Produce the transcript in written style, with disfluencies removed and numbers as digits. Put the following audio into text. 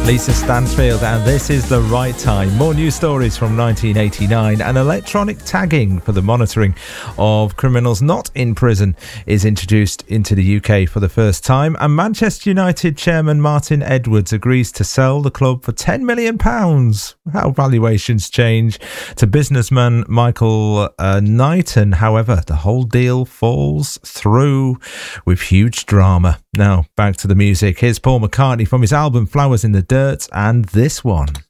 Lisa Stansfield, and This Is the Right Time. More news stories from 1989. And electronic tagging for the monitoring of criminals not in prison is introduced into the UK for the first time. And Manchester United chairman Martin Edwards agrees to sell the club for £10 million. How valuations change. To businessman Michael Knighton, however, the whole deal falls through with huge drama. Now, back to the music. Here's Paul McCartney from his album Flowers in the Dirt, and this one.